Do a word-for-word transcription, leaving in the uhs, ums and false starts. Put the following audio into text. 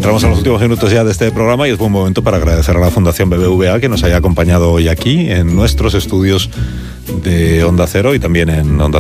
Entramos a los últimos minutos ya de este programa y es buen momento para agradecer a la Fundación B B V A que nos haya acompañado hoy aquí en nuestros estudios de Onda Cero y también en Onda